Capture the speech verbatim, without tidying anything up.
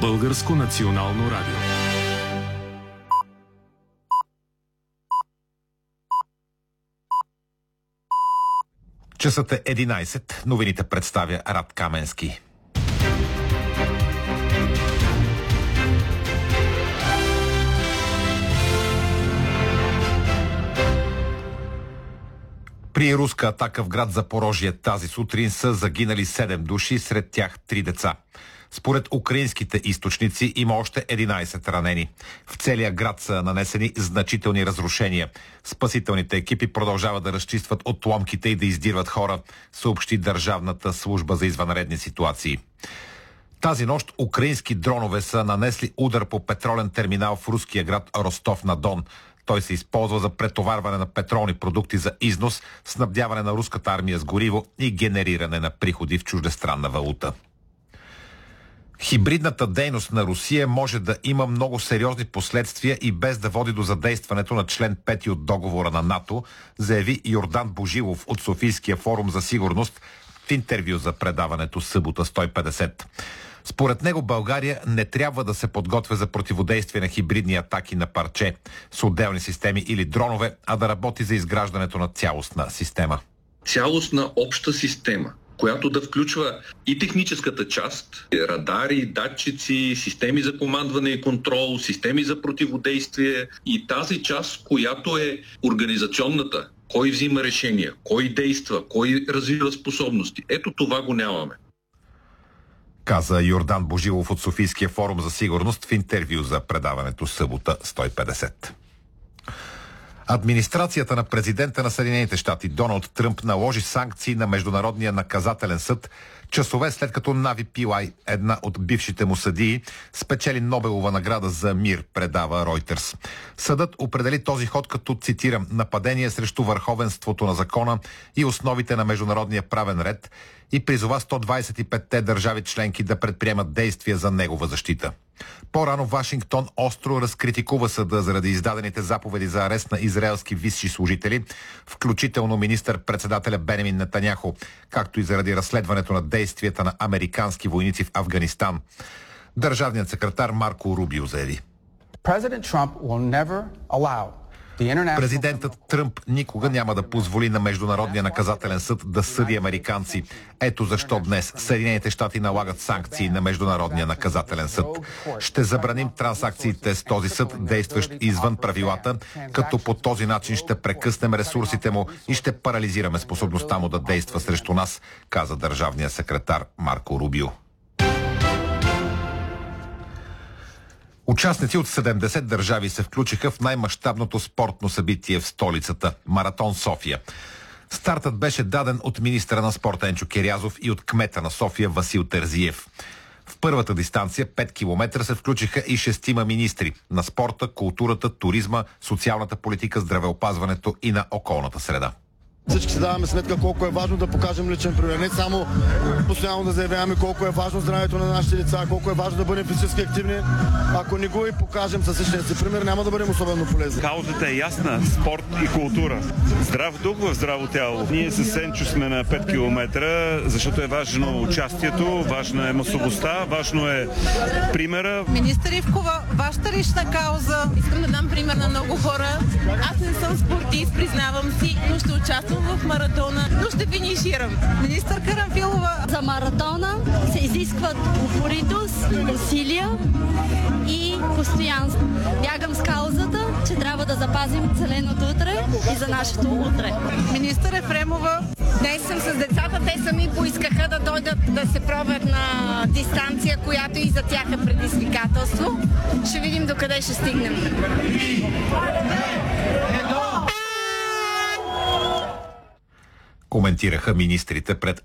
Българско национално радио. Часът е единайсет. Новините представя Рад Каменски. При руска атака в град Запорожие тази сутрин са загинали седем души, сред тях три деца. Според украинските източници има още единайсет ранени. В целия град са нанесени значителни разрушения. Спасителните екипи продължават да разчистват отломките и да издирват хора, съобщи Държавната служба за извънредни ситуации. Тази нощ украински дронове са нанесли удар по петролен терминал в руския град Ростов-на-Дон. Той се използва за претоварване на петролни продукти за износ, снабдяване на руската армия с гориво и генериране на приходи в чуждестранна валута. Хибридната дейност на Русия може да има много сериозни последствия и без да води до задействането на член пети от договора на НАТО, заяви Йордан Божилов от Софийския форум за сигурност в интервю за предаването Събота сто и петдесет. Според него България не трябва да се подготвя за противодействие на хибридни атаки на парче с отделни системи или дронове, а да работи за изграждането на цялостна система. Цялостна обща система, която да включва и техническата част, радари, датчици, системи за командване и контрол, системи за противодействие и тази част, която е организационната. Кой взима решения, кой действа, кой развива способности. Ето това го нямаме. Каза Йордан Божилов от Софийския форум за сигурност в интервю за предаването Събота сто и петдесет. Администрацията на президента на Съединените щати Доналд Тръмп наложи санкции на Международния наказателен съд часове след като Нави Пилай, една от бившите му съдии, спечели Нобелова награда за мир, предава Ройтерс. Съдът определи този ход като, цитирам, нападение срещу върховенството на закона и основите на международния правен ред и призова сто двайсет и петте държави членки да предприемат действия за негова защита. По-рано Вашингтон остро разкритикува съда заради издадените заповеди за арест на израелски висши служители, включително министър-председателя Бенямин Нетаняху, както и заради разследването на действията на американски войници в Афганистан. Държавният секретар Марко Рубио заяви: Президентът Тръмп никога няма да позволи на Международния наказателен съд да съди американци. Ето защо днес Съединените щати налагат санкции на Международния наказателен съд. Ще забраним трансакциите с този съд, действащ извън правилата, като по този начин ще прекъснем ресурсите му и ще парализираме способността му да действа срещу нас, каза държавният секретар Марко Рубио. Участници от седемдесет държави се включиха в най-мащабното спортно събитие в столицата – Маратон София. Стартът беше даден от министъра на спорта Енчо Кирязов и от кмета на София Васил Терзиев. В първата дистанция, пет километра, се включиха и шестима министри на спорта, културата, туризма, социалната политика, здравеопазването и на околната среда. Всички си даваме сметка колко е важно да покажем личен пример. Не само постоянно да заявяваме колко е важно здравето на нашите деца, колко е важно да бъдем физически активни. Ако не го и покажем със личния си пример, няма да бъдем особено полезни. Каузата е ясна. Спорт и култура. Здрав дух в здраво тяло. Ние с Сенчо сме на пет километра, защото е важно участието, важна е масовостта, важно е примера. Министър Ивкова, вашата лична кауза. Искам да дам пример на много хора. Аз не съм спортист, признавам си, но ще участвам в маратона, но ще финиширам. Министър Карамфилова. За маратона се изискват упоритост, усилия и постоянство. Бягам с каузата, че трябва да запазим зеленото утре и за нашето утре. Министър Ефремова. Днес съм с децата, те сами поискаха да дойдат да се пробват на дистанция, която и за тях е предизвикателство. Ще видим докъде ще стигнем. Коментираха министрите пред